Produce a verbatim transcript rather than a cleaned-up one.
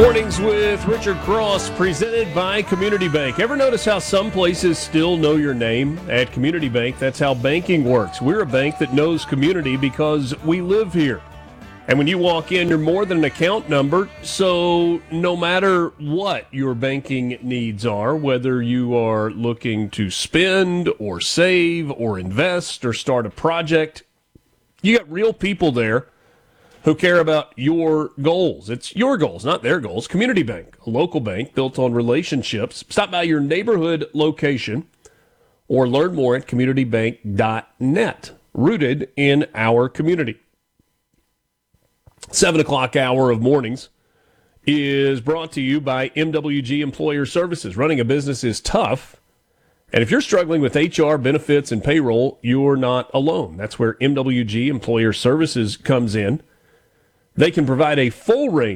Mornings with Richard Cross, presented by Community Bank. Ever notice how some places still know your name? At Community Bank, that's how banking works. We're a bank that knows community because we live here. And when you walk in, you're more than an account number, so no matter what your banking needs are, whether you are looking to spend or save or invest or start a project, you got real people there who care about your goals. It's your goals, not their goals. Community Bank, a local bank built on relationships. Stop by your neighborhood location or learn more at community bank dot net, rooted in our community. Seven o'clock hour of mornings is brought to you by M W G Employer Services. Running a business is tough, and if you're struggling with H R, benefits, and payroll, you're not alone. That's where M W G Employer Services comes in. They can provide a full range